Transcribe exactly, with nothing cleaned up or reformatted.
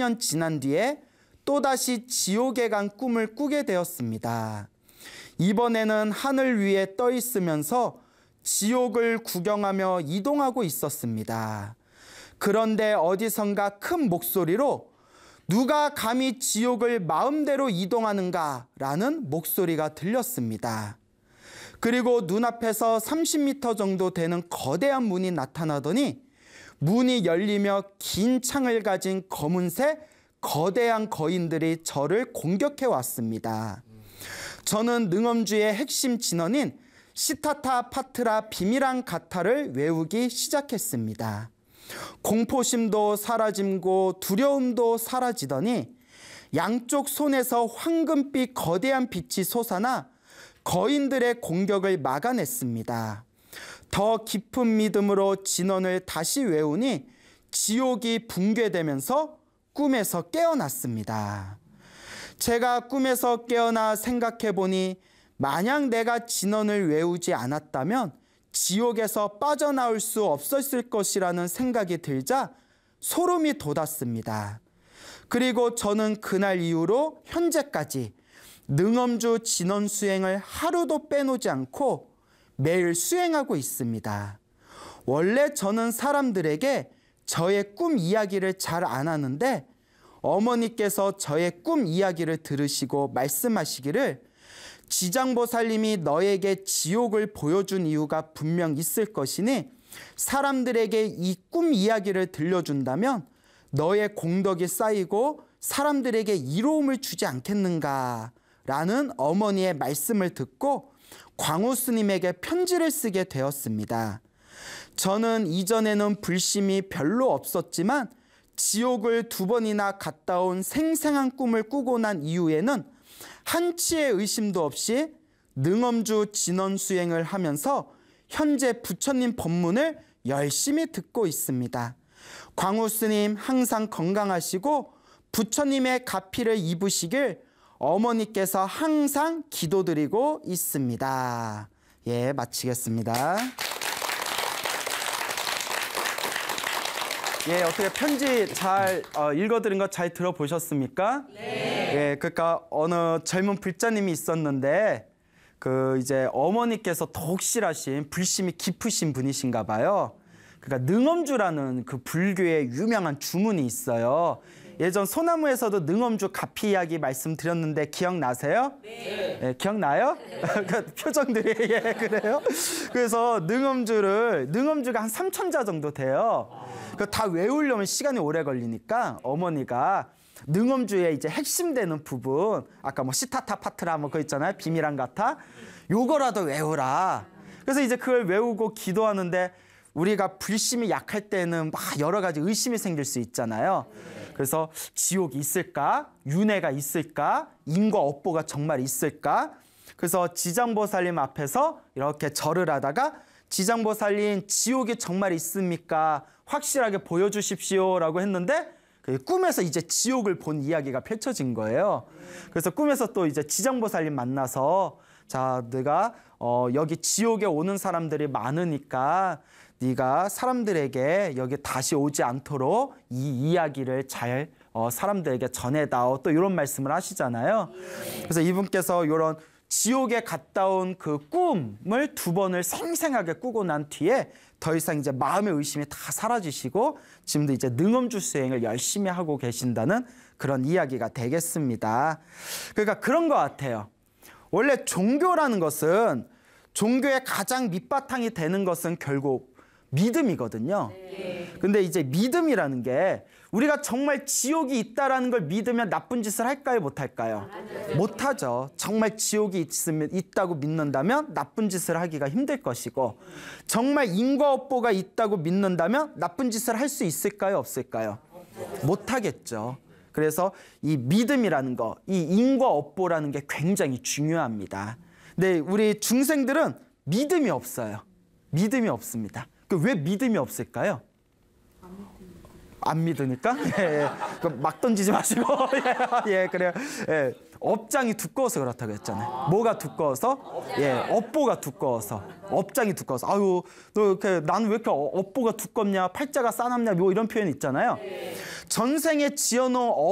년 지난 뒤에 또다시 지옥에 간 꿈을 꾸게 되었습니다. 이번에는 하늘 위에 떠 있으면서 지옥을 구경하며 이동하고 있었습니다. 그런데 어디선가 큰 목소리로 누가 감히 지옥을 마음대로 이동하는가 라는 목소리가 들렸습니다. 그리고 눈앞에서 삼십 미터 정도 되는 거대한 문이 나타나더니 문이 열리며 긴 창을 가진 검은색 거대한 거인들이 저를 공격해 왔습니다. 저는 능엄주의 핵심 진언인 시타타 파트라 비밀한 가타를 외우기 시작했습니다. 공포심도 사라짐고 두려움도 사라지더니 양쪽 손에서 황금빛 거대한 빛이 솟아나 거인들의 공격을 막아냈습니다. 더 깊은 믿음으로 진언을 다시 외우니 지옥이 붕괴되면서 꿈에서 깨어났습니다. 제가 꿈에서 깨어나 생각해보니 만약 내가 진언을 외우지 않았다면 지옥에서 빠져나올 수 없었을 것이라는 생각이 들자 소름이 돋았습니다. 그리고 저는 그날 이후로 현재까지 능엄주 진언 수행을 하루도 빼놓지 않고 매일 수행하고 있습니다. 원래 저는 사람들에게 저의 꿈 이야기를 잘 안 하는데 어머니께서 저의 꿈 이야기를 들으시고 말씀하시기를 지장보살님이 너에게 지옥을 보여준 이유가 분명 있을 것이니 사람들에게 이 꿈 이야기를 들려준다면 너의 공덕이 쌓이고 사람들에게 이로움을 주지 않겠는가 라는 어머니의 말씀을 듣고 광우 스님에게 편지를 쓰게 되었습니다. 저는 이전에는 불심이 별로 없었지만 지옥을 두 번이나 갔다 온 생생한 꿈을 꾸고 난 이후에는 한치의 의심도 없이 능엄주 진언 수행을 하면서 현재 부처님 법문을 열심히 듣고 있습니다. 광우 스님 항상 건강하시고 부처님의 가피를 입으시길 어머니께서 항상 기도드리고 있습니다. 예, 마치겠습니다. 예, 어떻게 편지 잘 어, 읽어드린 거 잘 들어보셨습니까? 네. 예, 그러니까 어느 젊은 불자님이 있었는데 그 이제 어머니께서 독실하신 불심이 깊으신 분이신가 봐요. 그러니까 능엄주라는 그 불교의 유명한 주문이 있어요. 예전 소나무에서도 능엄주 가피 이야기 말씀드렸는데 기억나세요? 네. 예, 기억나요? 네. 표정들이 예, 그래요? 그래서 능엄주를 능엄주가 한 삼천 자 정도 돼요. 그 다 외우려면 시간이 오래 걸리니까 어머니가 능엄주의 이제 핵심되는 부분, 아까 뭐 시타타 파트라 뭐 그거 있잖아요, 비밀한 가타, 요거라도 외우라. 그래서 이제 그걸 외우고 기도하는데 우리가 불심이 약할 때는 막 여러 가지 의심이 생길 수 있잖아요. 그래서 지옥이 있을까? 윤회가 있을까? 인과 업보가 정말 있을까? 그래서 지장보살님 앞에서 이렇게 절을 하다가 지장보살님 지옥이 정말 있습니까? 확실하게 보여주십시오 라고 했는데 꿈에서 이제 지옥을 본 이야기가 펼쳐진 거예요. 그래서 꿈에서 또 이제 지장보살님 만나서 자, 네가 어, 여기 지옥에 오는 사람들이 많으니까 네가 사람들에게 여기 다시 오지 않도록 이 이야기를 잘 어, 사람들에게 전해다오, 또 이런 말씀을 하시잖아요. 그래서 이분께서 이런 지옥에 갔다 온 그 꿈을 두 번을 생생하게 꾸고 난 뒤에 더 이상 이제 마음의 의심이 다 사라지시고 지금도 이제 능엄주 수행을 열심히 하고 계신다는 그런 이야기가 되겠습니다. 그러니까 그런 것 같아요. 원래 종교라는 것은, 종교의 가장 밑바탕이 되는 것은 결국 믿음이거든요. 네. 근데 이제 믿음이라는 게 우리가 정말 지옥이 있다라는 걸 믿으면 나쁜 짓을 할까요, 못할까요? 못하죠. 정말 지옥이 있으면, 있다고 믿는다면 나쁜 짓을 하기가 힘들 것이고, 정말 인과업보가 있다고 믿는다면 나쁜 짓을 할 수 있을까요, 없을까요? 못하겠죠. 그래서 이 믿음이라는 거, 이 인과업보라는 게 굉장히 중요합니다. 근데 우리 중생들은 믿음이 없어요. 믿음이 없습니다. 왜 믿음이 없을까요? 안 믿으니까 예, 예. 막 던지지 마시고 예, 예 그래요. 예, 업장이 두꺼워서 그렇다고 했잖아요. 뭐가 두꺼워서? 예, 업보가 두꺼워서. 업장이 두꺼워서. 아유, 너 이렇게 나는 왜 이렇게 업보가 두껍냐? 팔자가 싸납냐? 뭐 이런 표현 있잖아요. 전생에 지어놓은